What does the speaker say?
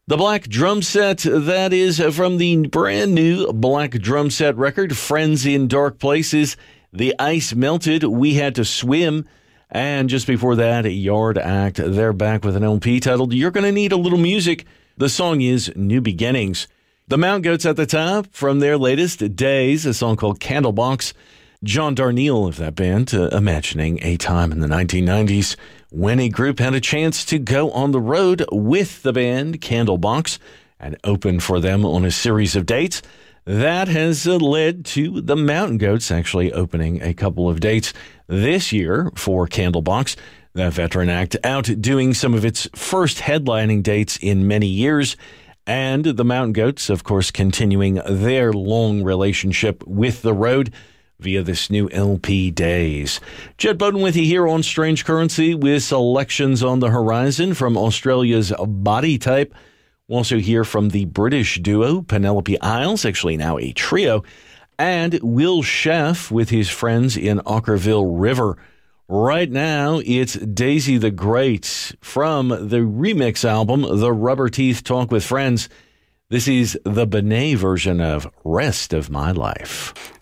The Black Drum Set, that is from the brand new Black Drum Set record, Friends in Dark Places. The Ice Melted, We Had to Swim. And just before that, Yard Act. They're back with an LP titled You're Gonna Need a Little Music. The song is New Beginnings. The Mountain Goats at the top from their latest Days, a song called Candlebox. John Darnielle of that band, imagining a time in the 1990s when a group had a chance to go on the road with the band Candlebox and open for them on a series of dates. That has led to the Mountain Goats actually opening a couple of dates this year for Candlebox. That veteran act out doing some of its first headlining dates in many years. And the Mountain Goats, of course, continuing their long relationship with the road via this new LP, Days. Jed Bowden with you here on Strange Currency with selections on the horizon from Australia's Body Type. We'll also hear from the British duo Penelope Isles, actually now a trio, and Will Sheff with his friends in Ockerville River. Right now, it's Daisy the Great from the remix album, The Rubber Teeth Talk with Friends. This is the Benet version of Rest of My Life.